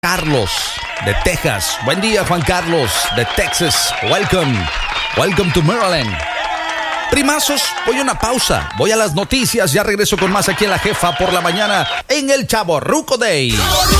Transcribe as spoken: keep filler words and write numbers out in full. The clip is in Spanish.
Carlos de Texas. Buen día, Juan Carlos de Texas. Welcome. Welcome to Maryland. Primazos, voy a una pausa. Voy a las noticias. Ya regreso con más aquí en La Jefa por la mañana en el Chavorruco Day.